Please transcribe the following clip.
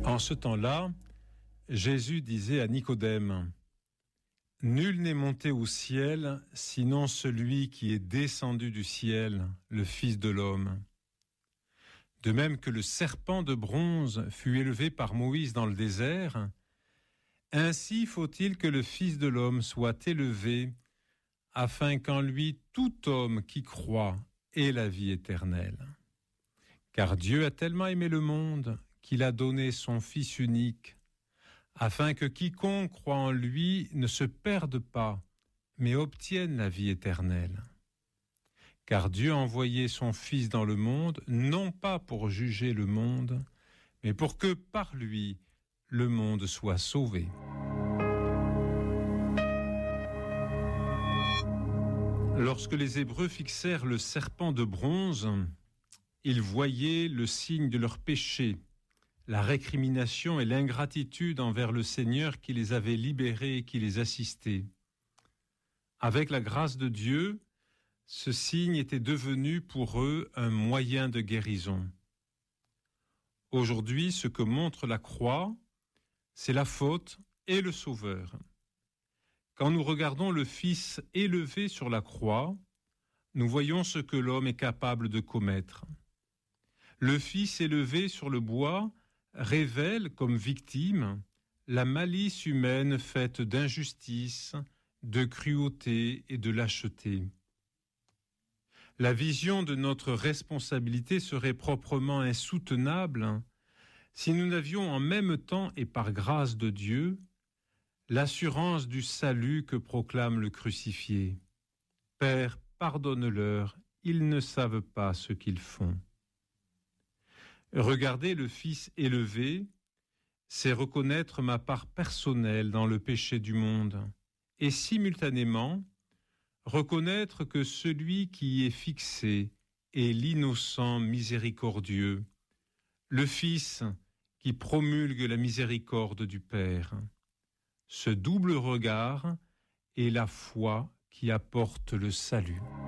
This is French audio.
En ce temps-là, Jésus disait à Nicodème, « Nul n'est monté au ciel, sinon celui qui est descendu du ciel, le Fils de l'homme. De même que le serpent de bronze fut élevé par Moïse dans le désert, ainsi faut-il que le Fils de l'homme soit élevé, afin qu'en lui tout homme qui croit ait la vie éternelle. Car Dieu a tellement aimé le monde qu'il a donné son Fils unique, afin que quiconque croit en lui ne se perde pas, mais obtienne la vie éternelle. Car Dieu a envoyé son Fils dans le monde, non pas pour juger le monde, mais pour que par lui, le monde soit sauvé. » Lorsque les Hébreux fixèrent le serpent de bronze, ils voyaient le signe de leur péché, la récrimination et l'ingratitude envers le Seigneur qui les avait libérés et qui les assistait. Avec la grâce de Dieu, ce signe était devenu pour eux un moyen de guérison. Aujourd'hui, ce que montre la croix, c'est la faute et le Sauveur. Quand nous regardons le Fils élevé sur la croix, nous voyons ce que l'homme est capable de commettre. Le Fils élevé sur le bois révèle comme victime la malice humaine faite d'injustice, de cruauté et de lâcheté. La vision de notre responsabilité serait proprement insoutenable si nous n'avions en même temps et par grâce de Dieu l'assurance du salut que proclame le crucifié. Père, pardonne-leur, ils ne savent pas ce qu'ils font. Regarder le Fils élevé, c'est reconnaître ma part personnelle dans le péché du monde et simultanément reconnaître que celui qui y est fixé est l'innocent miséricordieux, le Fils qui promulgue la miséricorde du Père. Ce double regard est la foi qui apporte le salut.